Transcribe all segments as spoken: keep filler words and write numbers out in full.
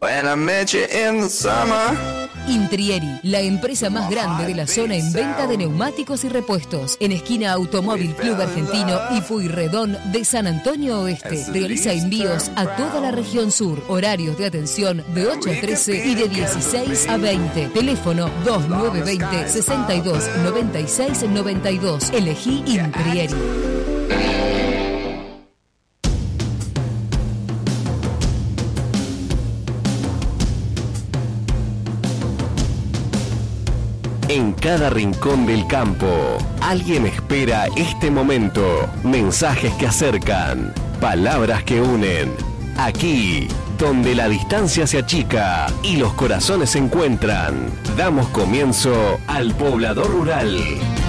When I met you in the summer. Intrieri, la empresa más grande de la zona en venta de neumáticos y repuestos. En esquina Automóvil Club Argentino y Pueyrredón de San Antonio Oeste. Realiza envíos a toda la región sur. Horarios de atención de ocho a trece y de dieciséis a veinte. Teléfono dos nueve dos cero, seis dos nueve seis nueve dos. Elegí Intrieri. En cada rincón del campo, alguien espera este momento. Mensajes que acercan, palabras que unen. Aquí, donde la distancia se achica y los corazones se encuentran, damos comienzo al Poblador Rural.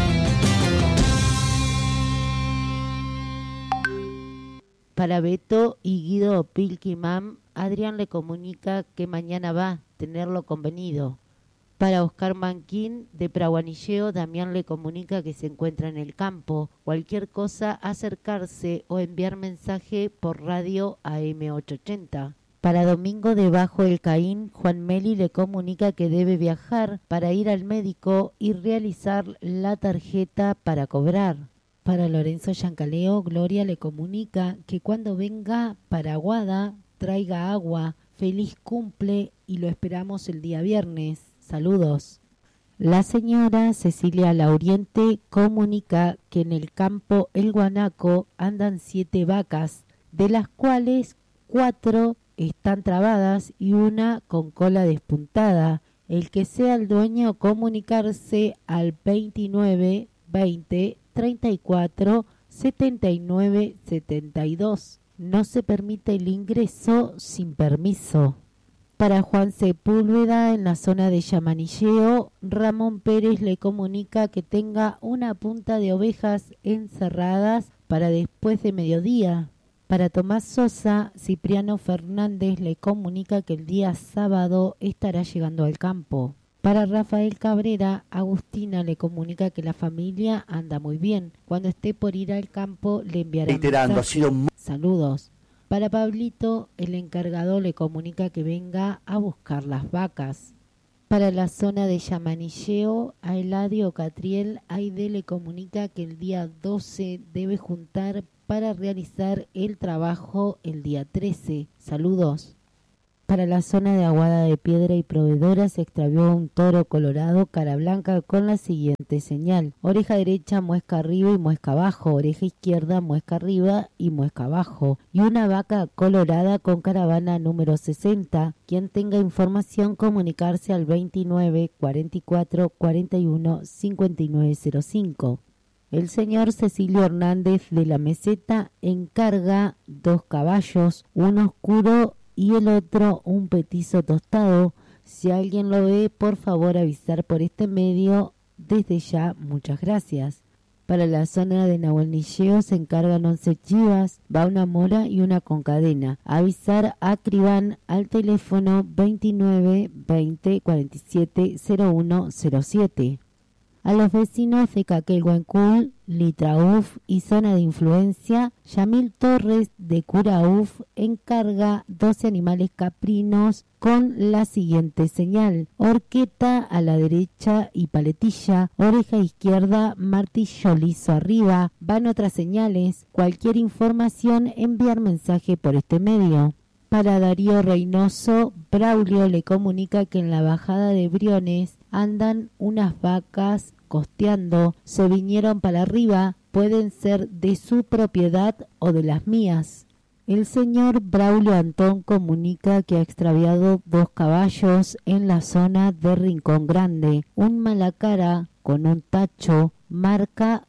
Para Beto y Guido Pilkimam, Adrián le comunica que mañana va a tenerlo convenido. Para Oscar Manquín, de Praguanilleo, Damián le comunica que se encuentra en el campo. Cualquier cosa, acercarse o enviar mensaje por radio A M ochocientos ochenta. Para Domingo, de Bajo el Caín, Juan Meli le comunica que debe viajar para ir al médico y realizar la tarjeta para cobrar. Para Lorenzo Yancaleo, Gloria le comunica que cuando venga para Aguada, traiga agua. Feliz cumple y lo esperamos el día viernes. Saludos. La señora Cecilia Lauriente comunica que en el campo El Guanaco andan siete vacas, de las cuales cuatro están trabadas y una con cola despuntada. El que sea el dueño comunicarse al veintinueve veinte treinta y cuatro setenta y nueve setenta y dos. No se permite el ingreso sin permiso. Para Juan Sepúlveda, en la zona de Yamanilleo, Ramón Pérez le comunica que tenga una punta de ovejas encerradas para después de mediodía. Para Tomás Sosa, Cipriano Fernández le comunica que el día sábado estará llegando al campo. Para Rafael Cabrera, Agustina le comunica que la familia anda muy bien. Cuando esté por ir al campo le enviará mensaje. Ha sido muy... Saludos. Para Pablito, el encargado le comunica que venga a buscar las vacas. Para la zona de Yamanilleo, a Eladio Catriel, Aide le comunica que el día doce debe juntar para realizar el trabajo el día trece. Saludos. Para la zona de Aguada de Piedra y Proveedora se extravió un toro colorado cara blanca con la siguiente señal: oreja derecha, muesca arriba y muesca abajo, oreja izquierda, muesca arriba y muesca abajo, y una vaca colorada con caravana número sesenta. Quien tenga información, comunicarse al veintinueve cuarenta y cuatro cuarenta y uno cincuenta y nueve cero cinco. El señor Cecilio Hernández de la Meseta encarga dos caballos, uno oscuro y el otro un petizo tostado. Si alguien lo ve, por favor avisar por este medio. Desde ya, muchas gracias. Para la zona de Nahuelnilleo se encargan once chivas, va una mora y una con cadena. Avisar a Cribán al teléfono veintinueve veinte cuarenta y siete cero uno cero siete. A los vecinos de Caquelhuencul, Litrauf y zona de influencia, Yamil Torres de Curauf encarga doce animales caprinos con la siguiente señal: horqueta a la derecha y paletilla, oreja izquierda, martillo liso arriba. Van otras señales. Cualquier información, enviar mensaje por este medio. Para Darío Reynoso, Braulio le comunica que en la bajada de Briones andan unas vacas costeando. Se vinieron para arriba, pueden ser de su propiedad o de las mías. El señor Braulio Antón comunica que ha extraviado dos caballos en la zona de Rincón Grande, un malacara con un tacho marca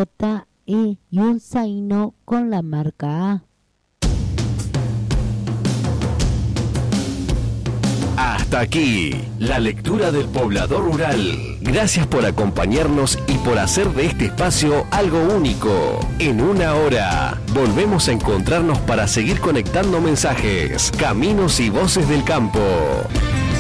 J E y un zaino con la marca A. Hasta aquí, la lectura del Poblador Rural. Gracias por acompañarnos y por hacer de este espacio algo único. En una hora, volvemos a encontrarnos para seguir conectando mensajes, caminos y voces del campo.